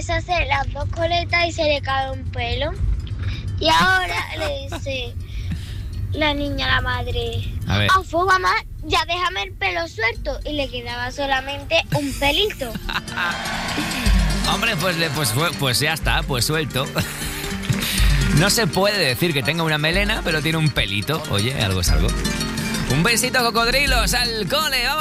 empieza a hacer las 2 coletas y se le cae un pelo. Y ahora le dice la niña a la madre, A ver. mamá, ya déjame el pelo suelto. Y le quedaba solamente un pelito. Hombre, pues ya está, pues suelto. No se puede decir que tenga una melena, pero tiene un pelito. Oye, algo es algo. Un besito, cocodrilos, al cole, vamos.